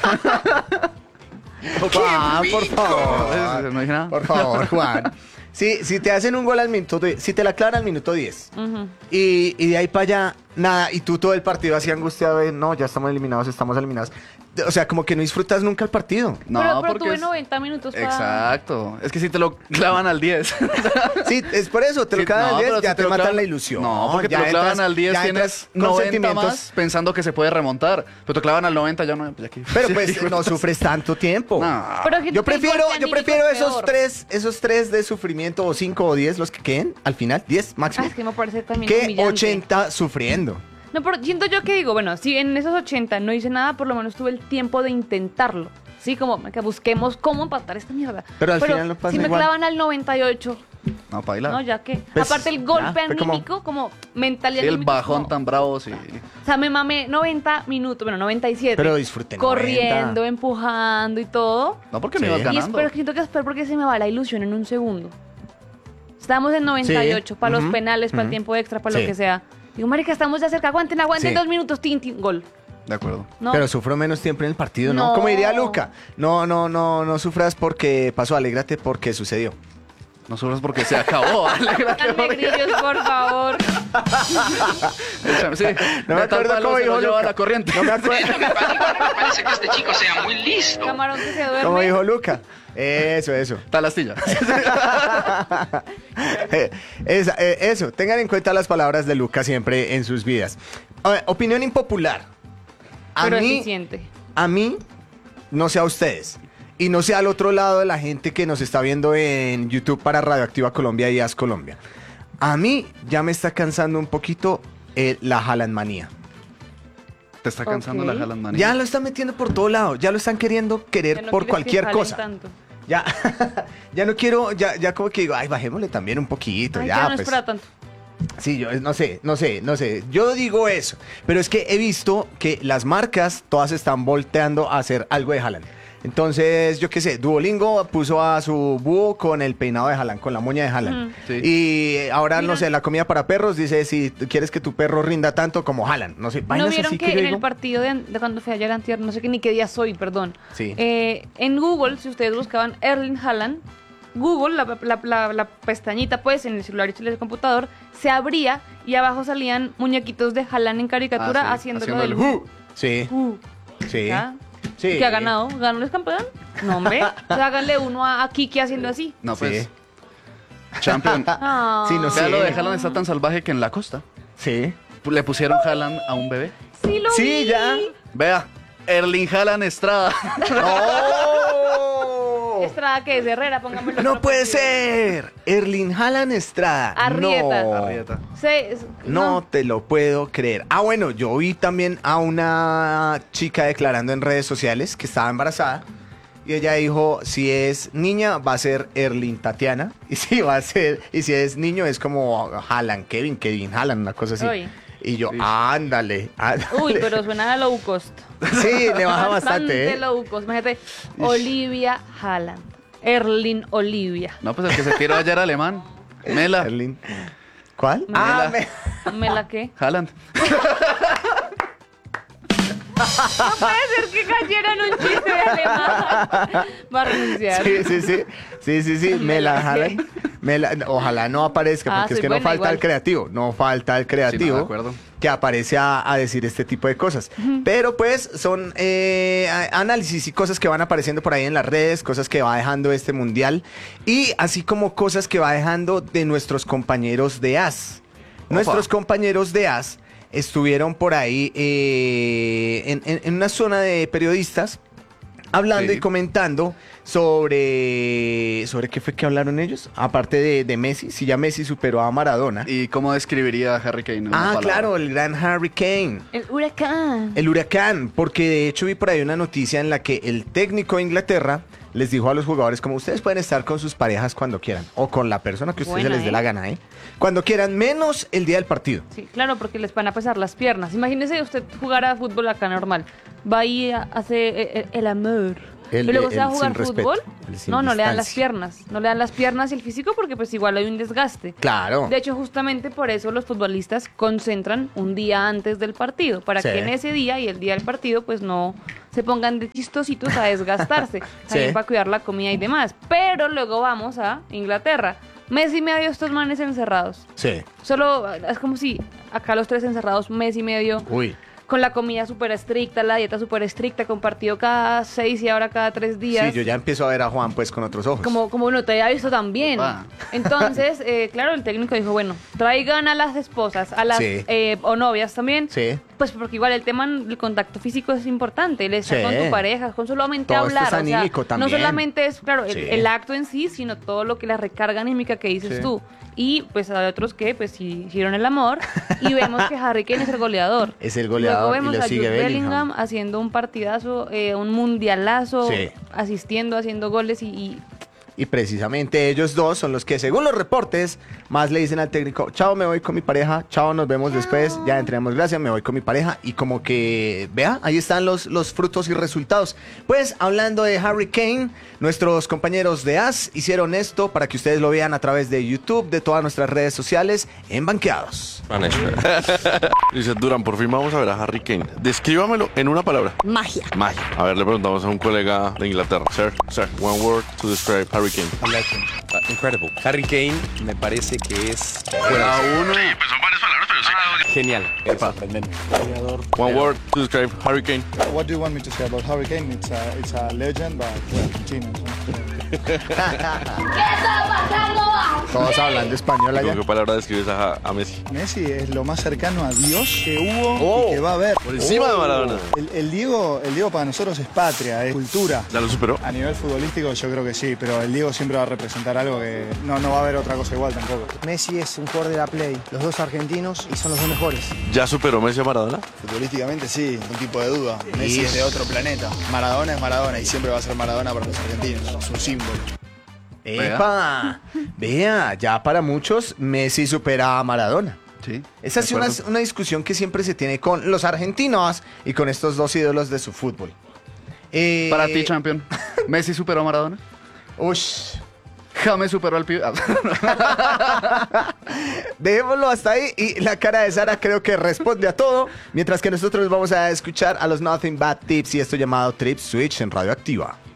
Juan, por favor. No dije nada. Por favor, Juan. Si te hacen un gol al minuto, si te la clavan al minuto 10 y de ahí para allá, nada, y tú todo el partido así angustiado de, no, ya estamos eliminados. O sea, como que no disfrutas nunca el partido. No, pero porque tuve es- 90 minutos para... Exacto. Es que si te lo clavan al 10. Sí, es por eso, te lo Sí, clavan no, al 10, pero ya si te lo matan clavan- la ilusión. No, porque te ya lo clavan entras- al 10, ya tienes entras con 90 sentimientos. más pensando que se puede remontar. Pero te clavan al 90, ya no. Ya que- Pero pues no sufres tanto tiempo. No. Pero siento Yo que el prefiero, golpe yo anímico prefiero es esos tres de sufrimiento, o 5 o 10, los que queden al final, 10 máximo, Es que me parece también que humillante. 80 sufriendo. No, pero siento yo que digo, bueno, si en esos 80 no hice nada, por lo menos tuve el tiempo de intentarlo. Sí, como que busquemos cómo empatar esta mierda. Pero al final no pasa si me igual. clavan al 98, No, paila. no, ya que. Pues, Aparte el golpe ya, fue como- anímico, como mental y Sí, el anímico, bajón como- tan bravo, sí. O sea, me mamé 90 minutos, bueno, 97. Pero disfruté 90. Corriendo, empujando y todo. No, porque Sí. me ibas Y ganando. pero siento que es peor porque se me va la ilusión en un segundo. Estamos en 98, Sí, para los ujú, penales, para el ujú. tiempo extra, para Sí. lo que sea. Digo, marica, estamos ya cerca, aguanten, Sí. 2 minutos, tin, tin, gol. De acuerdo. No. Pero sufro menos tiempo en el partido, ¿no? No. Como diría Luca, no sufras porque pasó, alégrate porque sucedió. No sufras porque se acabó. Alégrate Tan porque- negrillos, por favor. Échame, sí. No me De tal acuerdo palo cómo se lo dijo lleva Luca. la corriente. No me acuerdo No me parece que este chico sea muy listo. Camarón que se duerme. cómo dijo Luca. Eso. Tal astilla. Eso, tengan en cuenta las palabras de Luca siempre en sus vidas. A ver, opinión impopular. Pero eficiente. A mí, no sé a ustedes, y no sé al otro lado de la gente que nos está viendo en YouTube para Radioactiva Colombia y As Colombia. A mí ya me está cansando un poquito la Haaland manía. Te está cansando Ok. la Haaland manía. Ya lo están metiendo por todo lado, ya lo están queriendo querer Ya no por quieres que cualquier jalen cosa. tanto. Ya, ya no quiero, ya como que digo, ay, bajémosle también un poquito, Ay, ya, ya no pues. es para tanto. Sí, yo no sé. Yo digo eso, pero es que he visto que las marcas todas están volteando a hacer algo de Haaland. Entonces, yo qué sé, Duolingo puso a su búho con el peinado de Haaland, con la moña de Haaland. Sí. Y ahora, no Mira. sé, la comida para perros dice si tú quieres que tu perro rinda tanto como Haaland. No sé, ¿No vainas vieron así que que yo en digo. el partido de cuando fue ayer antier, no sé qué ni qué día soy, perdón? Sí. En Google, si ustedes buscaban Erling Haaland, Google, la pestañita, pues, en el celular y en el computador, se abría y abajo salían muñequitos de Haaland en caricatura Ah, sí, haciéndolo haciendo del el who. Sí, Who. sí. ¿Ya? Sí. ¿Qué ha ganado? ¿Ganó el campeón? No, hombre. O sea, háganle uno a Kiki haciendo así. No, pues. Sí. Champion. Ah. Sí, no O sea, sé. lo de Haaland está tan salvaje que en la costa Sí. le pusieron Haaland a un bebé. Sí, lo Sí, vi. ya. Vea, Erling Haaland Estrada. ¡No! Estrada, que es Herrera, póngamelo. ¡No puede ser! Erling Haaland Estrada. Arrieta. No. Arrieta. No te lo puedo creer. Ah, bueno, yo vi también a una chica declarando en redes sociales que estaba embarazada. Y ella dijo, si es niña, va a ser Erling Tatiana. Y si va a ser, y si es niño, es como Haaland, Kevin Haaland, una cosa así. Uy. Y yo, Sí. ándale. Uy, pero suena a low cost. Sí, le baja bastante, ¿eh? low cost. Imagínate, Olivia Haaland. Erling Olivia. No, pues el que se tiró ayer alemán. Mela. Erling. ¿Cuál? Mela. ¿Me la qué? Haaland. No puede ser que cayera en un chiste de alemán. Va a renunciar. Sí, me la jalan. Ojalá no aparezca, Ah, porque es soy que no buena, falta igual. el creativo. No falta el creativo Sí, no, de acuerdo. que aparece a decir este tipo de cosas. Pero pues son análisis y cosas que van apareciendo por ahí en las redes, cosas que va dejando este mundial y así como cosas que va dejando de nuestros compañeros de AS. Nuestros compañeros de AS estuvieron por ahí en una zona de periodistas hablando Sí. y comentando sobre qué fue que hablaron ellos, aparte de Messi, si ya Messi superó a Maradona. ¿Y cómo describiría a Harry Kane? en una palabra? Claro, el gran Harry Kane. El huracán. El huracán, porque de hecho vi por ahí una noticia en la que el técnico de Inglaterra les dijo a los jugadores como ustedes pueden estar con sus parejas cuando quieran o con la persona que a ustedes Buena, se les dé ¿eh? la gana, cuando quieran, menos el día del partido. Sí, claro, porque les van a pesar las piernas. Imagínese usted jugar a fútbol acá normal. Va ahí a hacer el amor El y de- luego se va a el jugar sin respeto, fútbol. el sin No, no le dan las distancia. piernas. No le dan las piernas y el físico porque pues igual hay un desgaste. Claro. De hecho, justamente por eso los futbolistas concentran un día antes del partido, para Sí. que en ese día y el día del partido pues no se pongan de chistositos a desgastarse, también Sí. para cuidar la comida y demás. Pero luego vamos a Inglaterra. Mes y medio estos manes encerrados. Sí. Solo es como si acá los tres encerrados, mes y medio, Uy. con la comida súper estricta, la dieta súper estricta, con partido cada 6 y ahora cada 3 días. Sí, yo ya empiezo a ver a Juan pues con otros ojos. Como no te había visto tan bien. Ah. Entonces, claro, el técnico dijo, bueno, traigan a las esposas, a las Sí. o novias también. Sí. Pues porque igual el tema del contacto físico es importante. El estar Sí. con tu pareja, con solamente Todo esto hablar. es anímico no también. solamente es, claro, Sí. el acto en sí, sino todo lo que la recarga anímica que dices Sí. tú. Y pues hay otros que pues sí hicieron el amor y vemos que Harry Kane es el goleador. Es el goleador Luego y vemos lo a sigue Jude Bellingham. Bellingham haciendo un partidazo, un mundialazo, Sí. asistiendo, haciendo goles y Y precisamente ellos dos son los que, según los reportes, más le dicen al técnico, chao, me voy con mi pareja, chao, nos vemos después, ya entregamos gracias, me voy con mi pareja. Y como que, vea, ahí están los frutos y resultados. Pues, hablando de Harry Kane, nuestros compañeros de AS hicieron esto para que ustedes lo vean a través de YouTube, de todas nuestras redes sociales, en Banqueados. Dice Durán, por fin vamos a ver a Harry Kane. Descríbamelo en una palabra. Magia. Magia. A ver, le preguntamos a un colega de Inglaterra. Sir, one word to describe Harry Kane. Incredible. Harry Kane me parece que es Fuera uno. Sí, pues son varias palabras, pero sí. genial. Es sorprendente. One word to describe Harry Kane. What do you want me to say about Harry Kane? It's a legend, but well, Argentina. Todos hablando español allá. ¿Con qué palabra describes a Messi? Messi es lo más cercano a Dios que hubo Oh. y que va a haber. Por encima de Maradona. El Diego para nosotros es patria, es cultura. ¿Ya lo superó? A nivel futbolístico yo creo que sí, pero el Diego siempre va a representar algo que no va a haber otra cosa igual tampoco. Messi es un jugador de la Play, los dos argentinos y son los dos mejores. ¿Ya superó Messi a Maradona? Futbolísticamente sí, un tipo de duda. Messi es de otro planeta. Maradona es Maradona y siempre va a ser Maradona para los argentinos. Es un símbolo. ¡Epa! Vea, ya para muchos, Messi supera a Maradona. Sí. Esa de es acuerdo. una discusión que siempre se tiene con los argentinos y con estos dos ídolos de su fútbol. Para ti, champion. ¿Messi superó a Maradona? Ush. James superó al pibe. Dejémoslo hasta ahí y la cara de Sara creo que responde a todo, mientras que nosotros vamos a escuchar a los Nothing Bad Tips y esto llamado Trip Switch en Radioactiva.